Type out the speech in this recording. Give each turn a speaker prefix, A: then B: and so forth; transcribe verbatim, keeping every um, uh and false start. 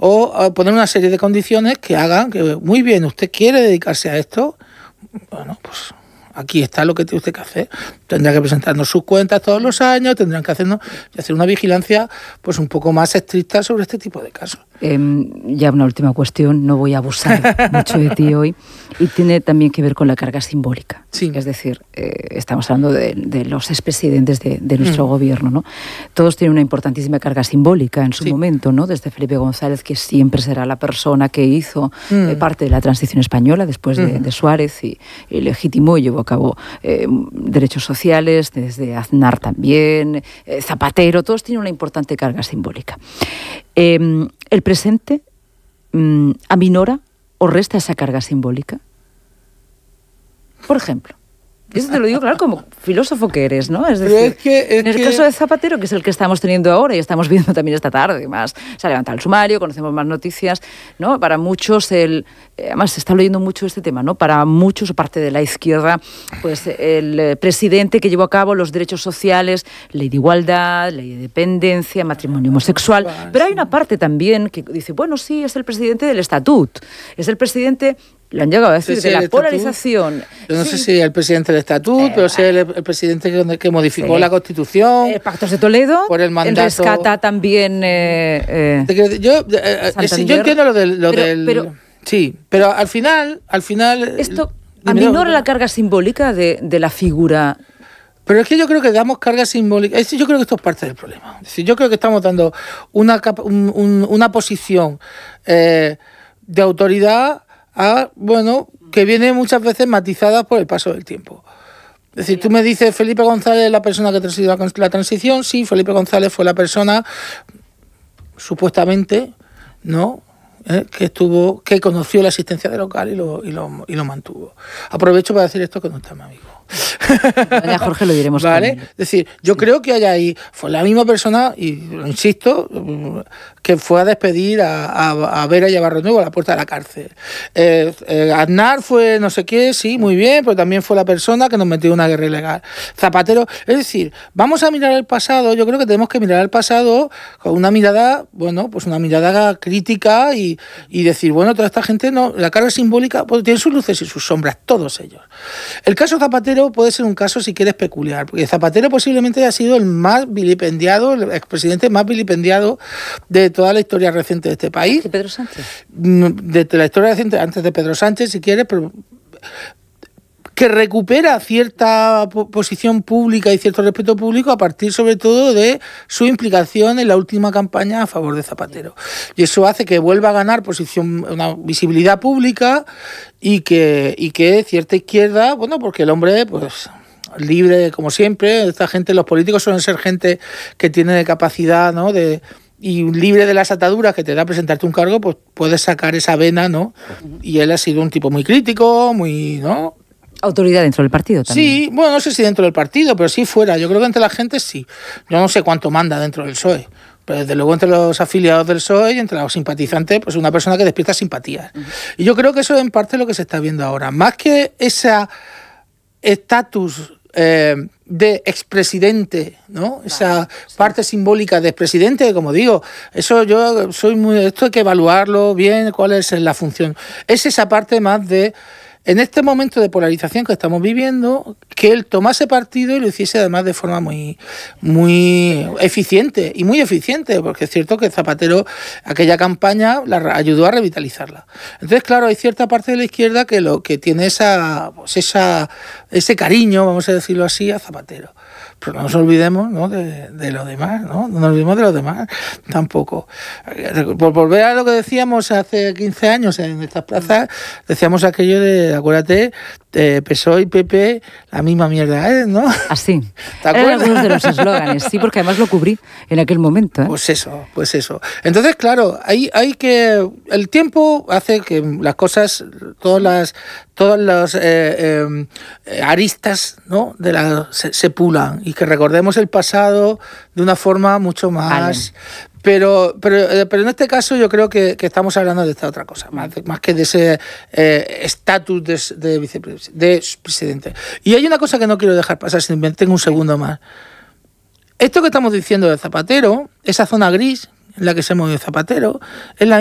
A: o, o poner una serie de condiciones que hagan que, muy bien, usted quiere dedicarse a esto, bueno, pues aquí está lo que tiene usted que hacer. Tendrá que presentarnos sus cuentas todos los años, tendrán que hacernos y hacer una vigilancia pues un poco más estricta sobre este tipo de casos.
B: Eh, ya una última cuestión, no voy a abusar mucho de ti hoy, y tiene también que ver con la carga simbólica.
A: Sí.
B: Es decir, eh, estamos hablando de, de los expresidentes de, de nuestro mm. gobierno, ¿no? Todos tienen una importantísima carga simbólica en su sí. momento, ¿no? Desde Felipe González, que siempre será la persona que hizo mm. eh, parte de la transición española después de, mm. de Suárez y, y legitimó y llevó a cabo eh, derechos sociales, desde Aznar también, eh, Zapatero, todos tienen una importante carga simbólica. Eh, ¿El presente mm, aminora o resta esa carga simbólica? Por ejemplo, eso te lo digo, claro, como filósofo que eres, ¿no? Es decir, es que, es en el que... caso de Zapatero, que es el que estamos teniendo ahora y estamos viendo también esta tarde, más se ha levantado el sumario, conocemos más noticias, ¿no? Para muchos, el, además se está leyendo mucho este tema, ¿no? Para muchos, o parte de la izquierda, pues el presidente que llevó a cabo los derechos sociales, ley de igualdad, ley de dependencia, matrimonio homosexual, pero hay una parte también que dice, bueno, sí, es el presidente del estatut, es el presidente... Lo han llegado a decir, sí, de la polarización.
A: Yo no
B: sí.
A: sé si el presidente del Estatuto, eh, pero sí el, el presidente que, que modificó sí. la Constitución.
B: Eh, Pactos de Toledo.
A: Por el mandato.
B: Rescata también. Eh,
A: eh, yo, eh, sí, yo entiendo lo del. Lo
B: pero,
A: del
B: pero,
A: sí, pero al final. al final
B: Esto aminora la carga simbólica de, de la figura.
A: Pero es que yo creo que damos carga simbólica. Es decir, yo creo que esto es parte del problema. Es decir, yo creo que estamos dando una, un, un, una posición eh, de autoridad. A, bueno, que viene muchas veces matizada por el paso del tiempo. Es decir, tú me dices, Felipe González es la persona que presidió la transición. Sí, Felipe González fue la persona, supuestamente, ¿no?, ¿Eh? que estuvo, que conoció la existencia del local y lo, y lo, y lo mantuvo. Aprovecho para decir esto que no está mi amigo.
B: A Jorge lo diremos.
A: ¿Vale? Es decir, yo sí. creo que hay ahí, fue la misma persona, y lo insisto, que fue a despedir a, a, a Vera y a Barrio Nuevo a la puerta de la cárcel. Eh, eh, Aznar fue no sé qué, sí, muy bien, pero también fue la persona que nos metió en una guerra ilegal. Zapatero, es decir, vamos a mirar el pasado, yo creo que tenemos que mirar el pasado con una mirada, bueno, pues una mirada crítica y, y decir, bueno, toda esta gente, no, la carga simbólica pues, tiene sus luces y sus sombras, todos ellos. El caso Zapatero puede ser un caso, si quieres, peculiar, porque Zapatero posiblemente haya sido el más vilipendiado, el expresidente más vilipendiado de toda la historia reciente de este país.
B: ¿De Pedro Sánchez?
A: De, de la historia reciente, antes de Pedro Sánchez, si quieres, pero que recupera cierta posición pública y cierto respeto público a partir sobre todo de su implicación en la última campaña a favor de Zapatero. Y eso hace que vuelva a ganar posición, una visibilidad pública y que, y que cierta izquierda, bueno, porque el hombre, pues libre como siempre, esta gente, los políticos suelen ser gente que tiene capacidad, ¿no?, de... y libre de las ataduras que te da presentarte un cargo, pues puedes sacar esa vena, ¿no? Y él ha sido un tipo muy crítico, muy, ¿no?,
B: autoridad dentro del partido también.
A: Sí, bueno, no sé si dentro del partido, pero sí fuera. Yo creo que entre la gente sí. Yo no sé cuánto manda dentro del P S O E, pero desde luego entre los afiliados del P S O E y entre los simpatizantes, pues una persona que despierta simpatías. Uh-huh. Y yo creo que eso en parte es lo que se está viendo ahora. Más que ese estatus eh, de expresidente, ¿no? Esa sí. parte simbólica de expresidente, como digo, eso yo soy muy... Esto hay que evaluarlo bien, cuál es la función. Es esa parte más de... En este momento de polarización que estamos viviendo, que él tomase partido y lo hiciese además de forma muy, muy eficiente, y muy eficiente, porque es cierto que Zapatero, aquella campaña, la ayudó a revitalizarla. Entonces, claro, hay cierta parte de la izquierda que lo que tiene esa, pues esa, ese cariño, vamos a decirlo así, a Zapatero. Pero no nos olvidemos, ¿no?, de, de lo demás, ¿no? No nos olvidemos de los demás tampoco. Por volver a lo que decíamos hace quince años en estas plazas, decíamos aquello de, acuérdate, de P S O E y P P, la misma mierda es, ¿no?
B: Así. ¿Te acuerdas? Eran algunos de los eslóganes, sí, porque además lo cubrí en aquel momento, ¿eh?
A: Pues eso, pues eso. Entonces, claro, hay, hay que... El tiempo hace que las cosas, todas las todas las eh, eh, aristas, ¿no?, de la, se, se pulan y que recordemos el pasado de una forma mucho más... Vale. Pero, pero, pero en este caso yo creo que, que estamos hablando de esta otra cosa, más, de, más que de ese estatus eh, de, de vicepresidente, de presidente. Y hay una cosa que no quiero dejar pasar, si me tengo un segundo más. Esto que estamos diciendo de Zapatero, esa zona gris en la que se mueve Zapatero, es la